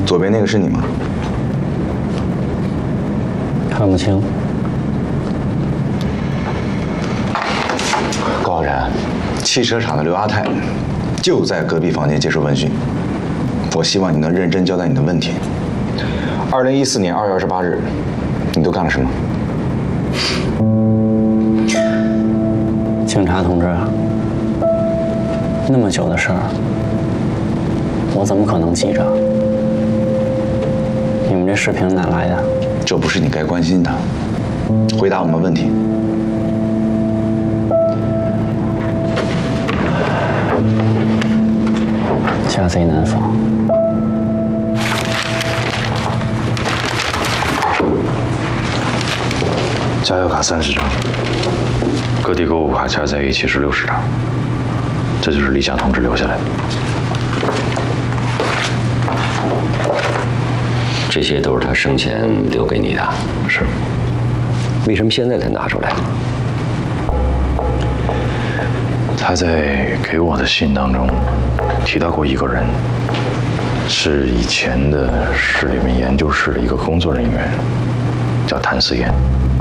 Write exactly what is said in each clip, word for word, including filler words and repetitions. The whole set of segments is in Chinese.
左边那个是你吗？ 看不清。 高浩然，汽车厂的刘阿泰就在隔壁房间接受问讯。我希望你能认真交代你的问题。二零一四年二月二十八日，你都干了什么？ 警察同志，那么久的事儿，我怎么可能记着？你们这视频哪来的？ 这不是你该关心的。回答我们问题。 家贼难防。 加油卡三十张，各地购物卡加在一起是六十张，这就是李想同志留下来的。 这些都是他生前留给你的。 是。 为什么现在才拿出来？ 他在给我的信当中提到过一个人，是以前的市里面研究室的一个工作人员，叫谭思妍。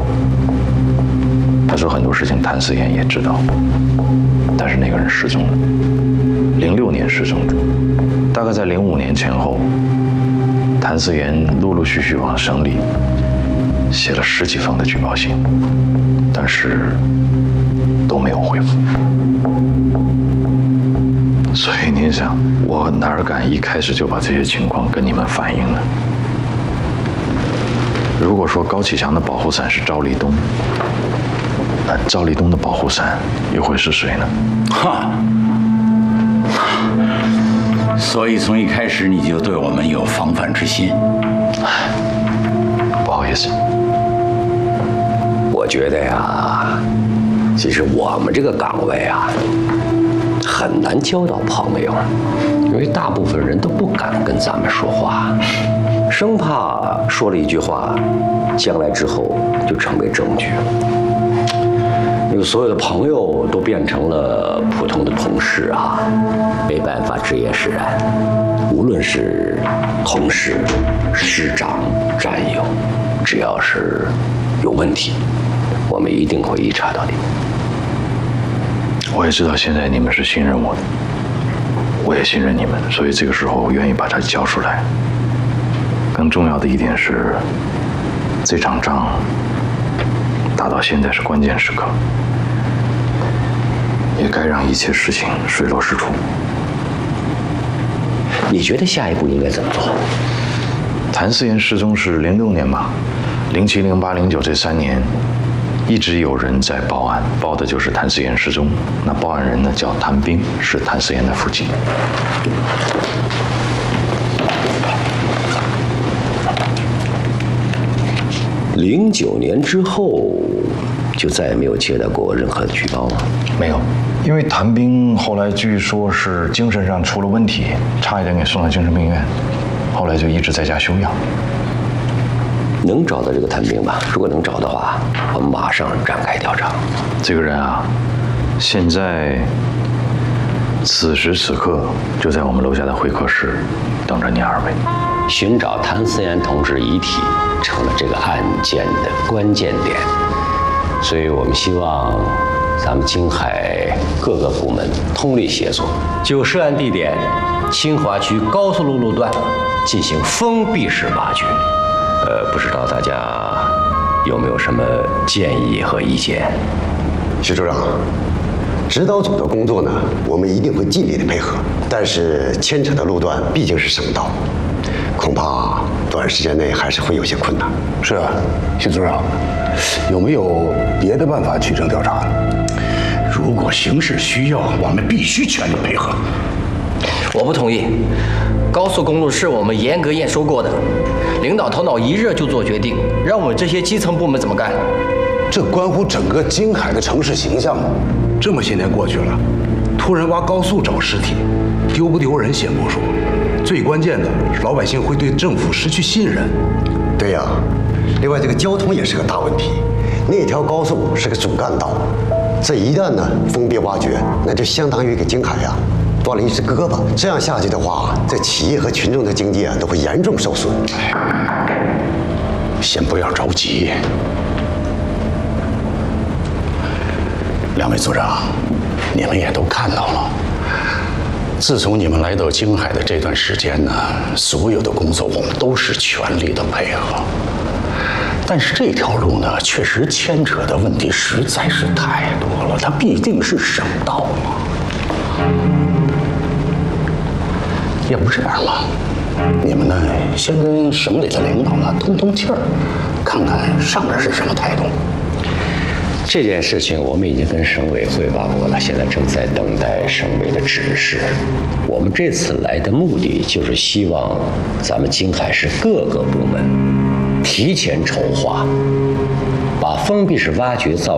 他说很多事情谭思妍也知道，但是那个人失踪了，零六年失踪的，大概在零五年前后，谭思妍陆陆续续往省里写了十几封的举报信，但是都没有回复。所以您想，我哪敢一开始就把这些情况跟你们反映呢？如果说高启强的保护伞是赵立东，那赵立东的保护伞又会是谁呢？ 哈，所以从一开始你就对我们有防范之心。 不好意思， 我觉得呀，其实我们这个岗位啊，很难交到朋友，因为大部分人都不敢跟咱们说话，生怕说了一句话，将来之后就成为证据。因为所有的朋友都变成了普通的同事啊，没办法直言释然。无论是同事、师长、战友，只要是有问题，我们一定会一查到底。 我也知道现在你们是信任我的，我也信任你们，所以这个时候我愿意把它交出来。更重要的一点是，这场仗打到现在是关键时刻，也该让一切事情水落石出。 你觉得下一步应该怎么做？ 谭思妍失踪是零六年吧，零七、零八、零九这三年，一直有人在报案，报的就是谭思妍失踪。那报案人呢叫谭兵，是谭思妍的父亲。 零九年之后，就再也没有接到过任何的举报吗？ 没有，因为谭兵后来据说是精神上出了问题，差一点给送到精神病院，后来就一直在家休养。 能找到这个谭兵吧？如果能找的话，我们马上展开调查。 这个人啊，现在此时此刻就在我们楼下的会客室等着你二位。 寻找谭思妍同志遗体成了这个案件的关键点，所以我们希望咱们京海各个部门通力协作，就涉案地点清华区高速路路段进行封闭式挖掘。呃，不知道大家有没有什么建议和意见？ 徐处长，指导组的工作呢，我们一定会尽力的配合，但是牵扯的路段毕竟是省道，恐怕短时间内还是会有些困难。 是啊，徐组长，有没有别的办法取证调查呢？ 如果形势需要，我们必须全力配合。 我不同意，高速公路是我们严格验收过的，领导头脑一热就做决定，让我们这些基层部门怎么干？ 这关乎整个京海的城市形象。这么些年过去了，突然挖高速找尸体，丢不丢人先不说，最关键的是老百姓会对政府失去信任。 对呀，另外这个交通也是个大问题，那条高速是个主干道，这一旦呢封闭挖掘，那就相当于给京海呀断了一只胳膊，这样下去的话，这企业和群众的经济啊都会严重受损。 先不要着急，两位组长，你们也都看到了。自从你们来到京海的这段时间呢，所有的工作我们都是全力的配合。但是这条路呢，确实牵扯的问题实在是太多了，它毕竟是省道嘛。要不这样吧，你们呢先跟省里的领导呢通通气儿，看看上面是什么态度。 这件事情我们已经跟省委汇报过了，现在正在等待省委的指示。我们这次来的目的就是希望咱们京海市各个部门提前筹划，把封闭式挖掘造